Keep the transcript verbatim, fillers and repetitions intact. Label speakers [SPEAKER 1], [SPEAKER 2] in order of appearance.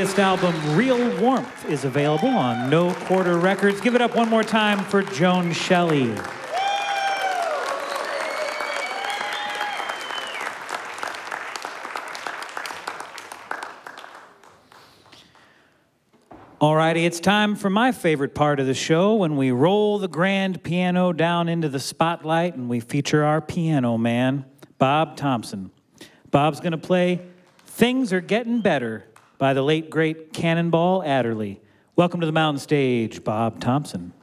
[SPEAKER 1] latest album, Real Warmth, is available on No Quarter Records. Give it up one more time for Joan Shelley. Alrighty, it's time for my favorite part of the show, when we roll the grand piano down into the spotlight and we feature our piano man, Bob Thompson. Bob's going to play Things Are Getting Better by the late, great Cannonball Adderley. Welcome to the mountain stage, Bob Thompson.